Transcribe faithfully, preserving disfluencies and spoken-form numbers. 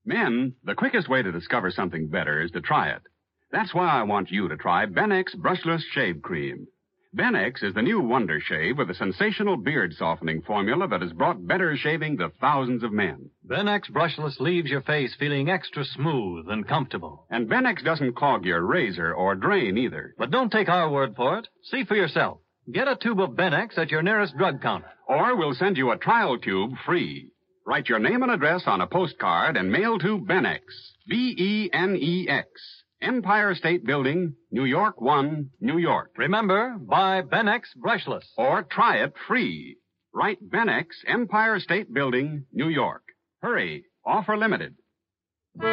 Men, the quickest way to discover something better is to try it. That's why I want you to try Benex Brushless Shave Cream. Benex is the new wonder shave with a sensational beard-softening formula that has brought better shaving to thousands of men. Benex Brushless leaves your face feeling extra smooth and comfortable. And Benex doesn't clog your razor or drain either. But don't take our word for it. See for yourself. Get a tube of Benex at your nearest drug counter. Or we'll send you a trial tube free. Write your name and address on a postcard and mail to Benex. B E N E X. Empire State Building, New York one, New York. Remember, buy Benex Brushless. Or try it free. Write Benex, Empire State Building, New York. Hurry, offer limited.